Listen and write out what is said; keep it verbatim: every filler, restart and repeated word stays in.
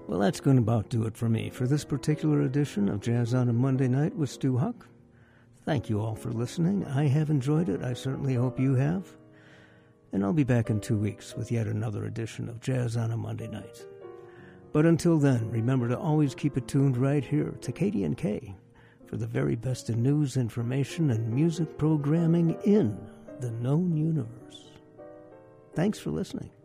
Well, that's going to about do it for me for this particular edition of Jazz on a Monday Night with Stu Huck. Thank you all for listening. I have enjoyed it. I certainly hope you have. And I'll be back in two weeks with yet another edition of Jazz on a Monday Night. But until then, remember to always keep it tuned right here to K D N K for the very best in news, information, and music programming in the known universe. Thanks for listening.